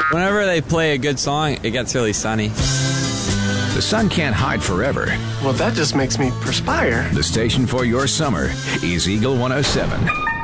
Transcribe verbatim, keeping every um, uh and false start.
Whenever they play a good song, it gets really sunny. The sun can't hide forever. Well, that just makes me perspire. The station for your summer is Eagle one oh seven.